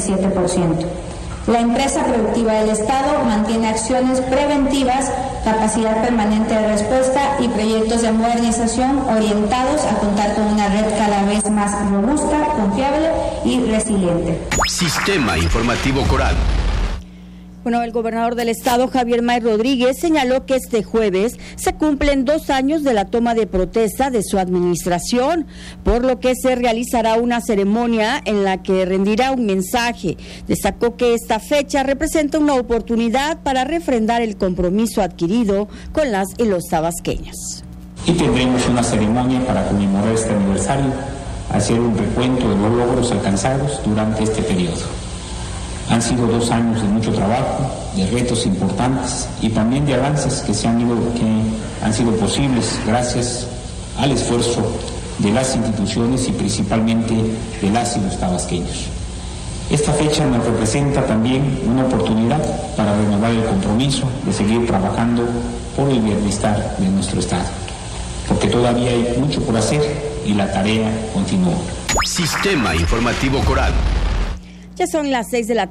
27%. La empresa productiva del Estado mantiene acciones preventivas, capacidad permanente de respuesta y proyectos de modernización orientados a contar con una red cada vez más robusta, confiable y resiliente. Sistema Informativo Coral. Bueno, el gobernador del estado, Javier May Rodríguez, señaló que este jueves se cumplen 2 años de la toma de protesta de su administración, por lo que se realizará una ceremonia en la que rendirá un mensaje. Destacó que esta fecha representa una oportunidad para refrendar el compromiso adquirido con las y los tabasqueños. Y tendremos una ceremonia para conmemorar este aniversario, hacer un recuento de los logros alcanzados durante este periodo. Han sido 2 años de mucho trabajo, de retos importantes y también de avances que han sido posibles gracias al esfuerzo de las instituciones y principalmente de las y los tabasqueños. Esta fecha nos representa también una oportunidad para renovar el compromiso de seguir trabajando por el bienestar de nuestro estado, porque todavía hay mucho por hacer y la tarea continúa. Sistema Informativo Coral. Ya son las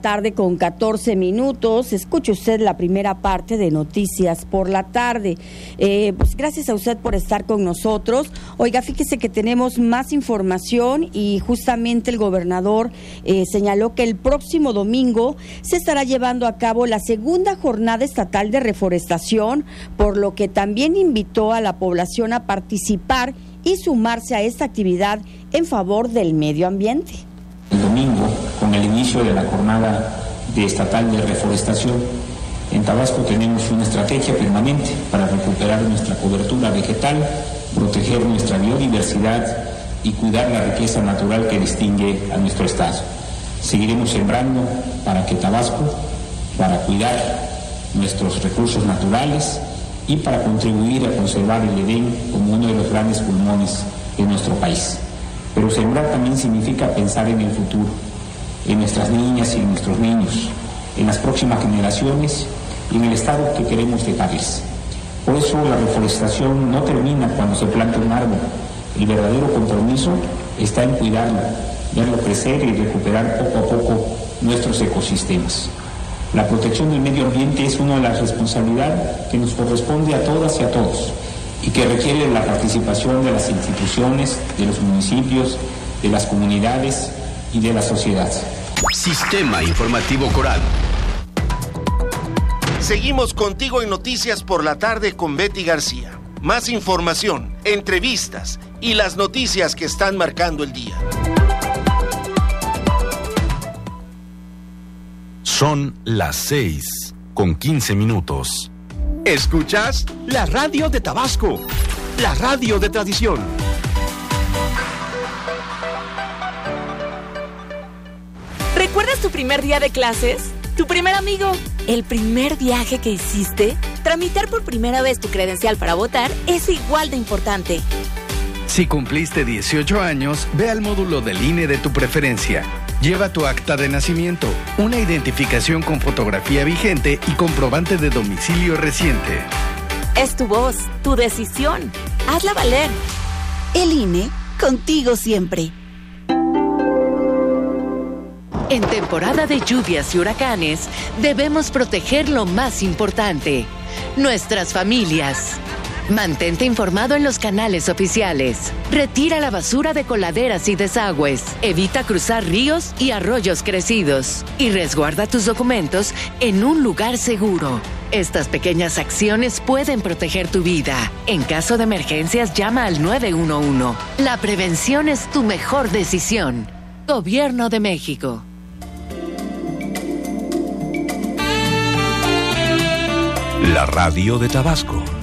6:14 p.m. Escuche usted la primera parte de Noticias por la Tarde. Pues gracias a usted por estar con nosotros. Oiga, fíjese que tenemos más información y justamente el gobernador señaló que el próximo domingo se estará llevando a cabo la segunda jornada estatal de reforestación, por lo que también invitó a la población a participar y sumarse a esta actividad en favor del medio ambiente. El domingo, con el inicio de la jornada estatal de reforestación, en Tabasco tenemos una estrategia permanente para recuperar nuestra cobertura vegetal, proteger nuestra biodiversidad y cuidar la riqueza natural que distingue a nuestro estado. Seguiremos sembrando para que Tabasco, para cuidar nuestros recursos naturales y para contribuir a conservar el Edén como uno de los grandes pulmones de nuestro país. Pero sembrar también significa pensar en el futuro, en nuestras niñas y en nuestros niños, en las próximas generaciones y en el estado que queremos dejarles. Por eso la reforestación no termina cuando se planta un árbol. El verdadero compromiso está en cuidarlo, verlo crecer y recuperar poco a poco nuestros ecosistemas. La protección del medio ambiente es una de las responsabilidades que nos corresponde a todas y a todos, y que requiere la participación de las instituciones, de los municipios, de las comunidades y de la sociedad. Sistema Informativo Coral. Seguimos contigo en Noticias por la Tarde con Betty García. Más información, entrevistas y las noticias que están marcando el día. Son las 6:15. ¿Escuchas? La radio de Tabasco, la radio de tradición. ¿Recuerdas tu primer día de clases? ¿Tu primer amigo? ¿El primer viaje que hiciste? Tramitar por primera vez tu credencial para votar es igual de importante. Si cumpliste 18 años, ve al módulo del INE de tu preferencia. Lleva tu acta de nacimiento, una identificación con fotografía vigente y comprobante de domicilio reciente. Es tu voz, tu decisión. Hazla valer. El INE, contigo siempre. En temporada de lluvias y huracanes, debemos proteger lo más importante, nuestras familias. Mantente informado en los canales oficiales. Retira la basura de coladeras y desagües. Evita cruzar ríos y arroyos crecidos. Y resguarda tus documentos en un lugar seguro. Estas pequeñas acciones pueden proteger tu vida. En caso de emergencias, llama al 911. La prevención es tu mejor decisión. Gobierno de México. La radio de Tabasco.